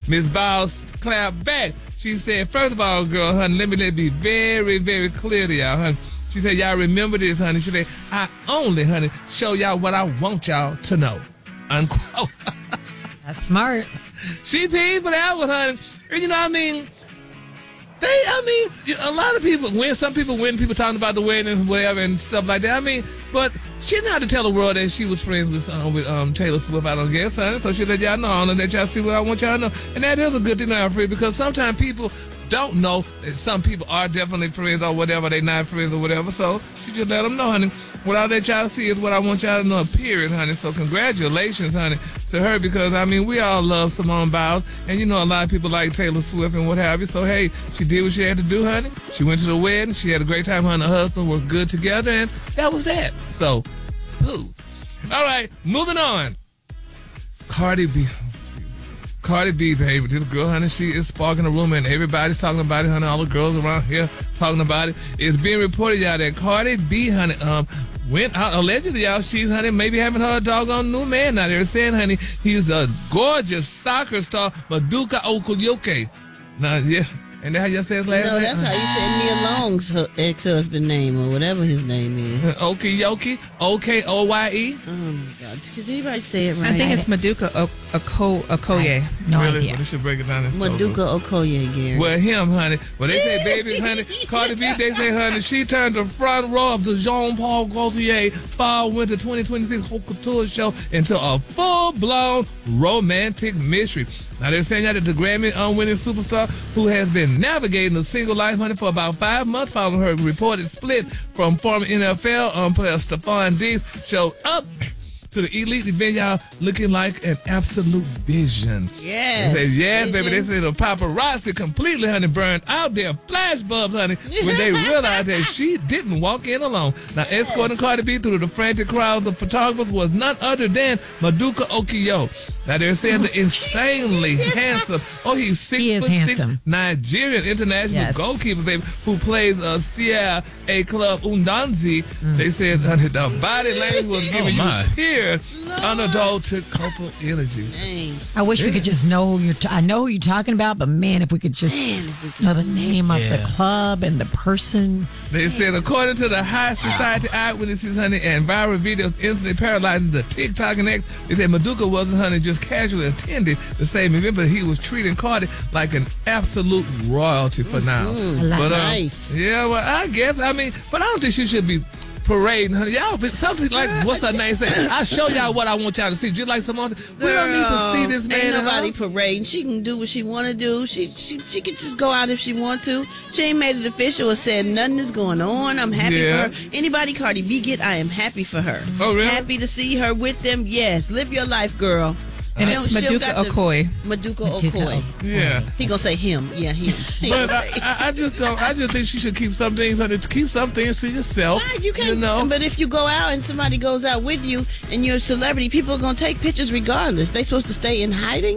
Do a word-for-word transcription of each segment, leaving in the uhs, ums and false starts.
Miss Biles clapped back. She said, first of all, girl, honey, let me let it be very, very clear to y'all, honey. She said, y'all remember this, honey. She said, I only, honey, show y'all what I want y'all to know. Unquote. That's smart. She paid for that one, honey. And you know what I mean? They, I mean, a lot of people win. Some people win. People talking about the wedding and whatever and stuff like that. I mean, but she didn't have to tell the world that she was friends with um, with um, Taylor Swift. I don't guess, honey. So she let y'all know. I don't let y'all see what I want y'all to know. And that is a good thing, I'm free, because sometimes people don't know that some people are definitely friends or whatever. They not friends or whatever. So she just let them know, honey. What I let y'all see is what I want y'all to know, period, honey. So congratulations, honey, to her, because, I mean, we all love Simone Biles, and you know a lot of people like Taylor Swift and what have you. So, hey, she did what she had to do, honey. She went to the wedding. She had a great time. Her and her husband were good together, and that was that. So, pooh. All right, moving on. Cardi B. Cardi B, baby, this girl, honey, she is sparking the rumor, and everybody's talking about it, honey. All the girls around here talking about it. It's being reported, y'all, that Cardi B, honey, um, went out, allegedly, y'all, she's, honey, maybe having her doggone new man now. They're saying, honey, he's a gorgeous soccer star, Maduka Okoye. Now, yeah, and that how you say his last no, name? No, that's how you say Nia Long's hu- ex-husband name or whatever his name is. Okoye, O K O Y E. Oh, my God. Could anybody say it right? I think it's Maduka Oko- Okoye. No really? idea. Well, they should break it down in Maduka Okoye, Gary. Well, him, honey. Well, they say, baby, honey, Cardi B, they say, honey, she turned the front row of the Jean-Paul Gaultier Fall Winter twenty twenty-six Haute Couture show into a full-blown romantic mystery. Now, they're saying that the Grammy-winning superstar, who has been navigating the single life, honey, for about five months following her reported split from former N F L um, player Stephon Diggs, showed up to the elite event, y'all, looking like an absolute vision. Yes. They said, yes, vision. baby. They said the paparazzi completely, honey, burned out their flash bulbs, honey, when they realized that she didn't walk in alone. Now, yes. Escorting Cardi B through the frantic crowds of photographers was none other than Maduka Okoye. Now, they're saying the insanely handsome, oh, he's six he is foot handsome. six, Nigerian international Yes. goalkeeper, baby, who plays uh, Sierra A Club Undanzi. Mm. They said, honey, the body language was giving oh, you pure, unadulterated couple energy. Dang. I wish yeah. we could just know who you're. T- I know who you're talking about, but man, if we could just Man, if we could know the name of yeah. the club and the person. They said, according to the high society eyewitnesses, honey, and viral videos instantly paralyzing the TikTok and X, they said Maduka wasn't, honey, just casually attending the same event, but he was treating Cardi like an absolute royalty for now. Mm, but, um, nice. Yeah, well, I guess, I mean, but I don't think she should be parading, honey. Y'all, some people like, what's her name? Say, I'll show y'all what I want y'all to see. Just like someone, we don't need to see this man. Ain't nobody parading. She can do what she want to do. She she she can just go out if she want to. She ain't made it official or said nothing is going on. I'm happy Yeah. for her. Anybody Cardi B get, I am happy for her. Oh, really? Happy to see her with them. Yes, live your life, girl. And She'll- it's she'll Maduka got the- Okoye. Maduka Maduka Okoye. Yeah. He gonna say him. Yeah, him. He But gonna I, say- I, I just don't. I just think she should keep some things, honey. Keep some things to yourself. Right, you can't. You know. But if you go out and somebody goes out with you and you're a celebrity, people are gonna take pictures regardless. They supposed to stay in hiding.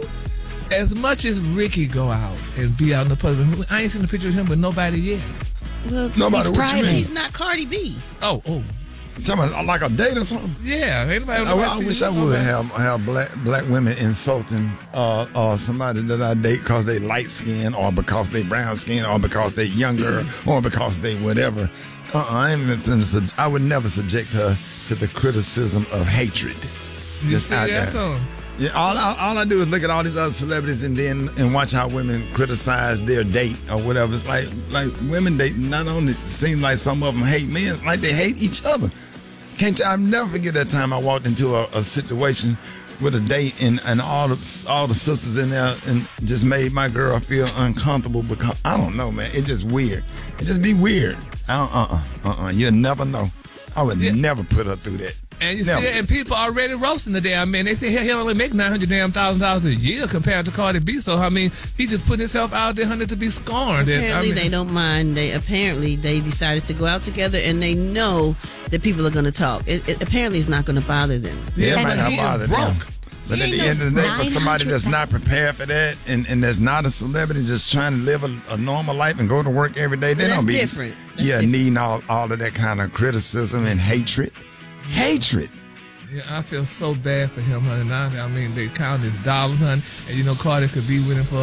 As much as Ricky go out and be out in the public, I ain't seen a picture of him with nobody yet. Well, Nobody, He's what you private. mean? he's not Cardi B. Oh, oh, Talking about like a date or something? yeah. Ain't nobody, I, I wish I would have have black black women insulting uh, uh, somebody that I date because they light skin or because they brown skin or because they younger or because they whatever. Uh-uh, I ain't. I would never subject her to the criticism of hatred. You Just see out that there. song? Yeah, all, all, all I do is look at all these other celebrities and then and watch how women criticize their date or whatever. It's like like women date not only seems like some of them hate men, it's like they hate each other. Can't I'll never forget that time I walked into a, a situation with a date and, and all the all the sisters in there and just made my girl feel uncomfortable because I don't know, man. It's just weird. It just be weird. I don't, uh uh uh uh. You'll never know. I would Yeah. never put her through that. And you Never. see that, and people already roasting the damn man. They say he only make nine hundred damn thousand dollars a year compared to Cardi B. So I mean, he just put himself out there, honey, to be scorned. And, Apparently, I mean, they don't mind. They apparently they decided to go out together, and they know that people are going to talk. It, it apparently it's not going to bother them. Yeah, it And might not he is bother them. broke. But He at the ain't end of the day, for no somebody that's not prepared for that and, and that's not a celebrity, just trying to live a, a normal life and go to work every day, they Well, don't that's be different. That's yeah, different. needing all, all of that kind of criticism and hatred. Hatred. Yeah, I feel so bad for him, honey. Now, I mean, they count his dollars, honey, and you know, Cardi could be with him for